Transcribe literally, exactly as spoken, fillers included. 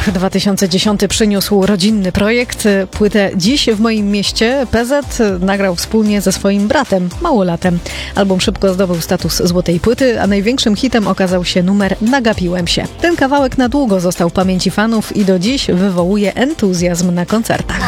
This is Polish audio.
dwa tysiące dziesiąty przyniósł rodzinny projekt. Płytę Dziś w moim mieście P Z nagrał wspólnie ze swoim bratem, Małolatem. Album szybko zdobył status złotej płyty, a największym hitem okazał się numer Nagapiłem się. Ten kawałek na długo został w pamięci fanów i do dziś wywołuje entuzjazm na koncertach.